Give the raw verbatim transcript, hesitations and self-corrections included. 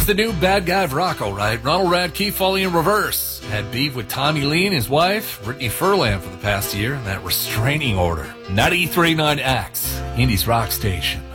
He's the new bad guy of rock, all right. Ronald Radke falling in reverse. Had beef with Tommy Lee and his wife, Brittany Furlan, for the past year. That restraining order. ninety-three point nine X, Indy's Rock Station.